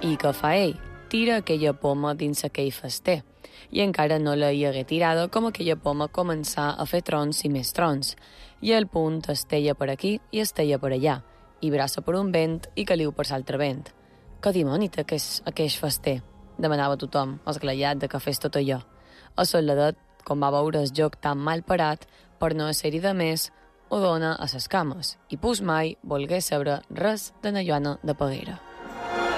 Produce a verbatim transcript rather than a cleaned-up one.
I què fa ell? Tira aquella poma dins aquell fester, i encara no la hi hagué tirada com aquella poma començà a fer trons i més trons, i el punt esteia per aquí i esteia per allà, i braça per un vent i caliu per l'altre vent. «Què dimoni té aquest, aquest fester?» demanava tothom, esglaiat de què fes tot allò. El soldadet, com va veure el joc tan mal parat, per no ser-hi de més, ho dona a ses cames, i pus mai volgué saber res de na Joana de Peguera.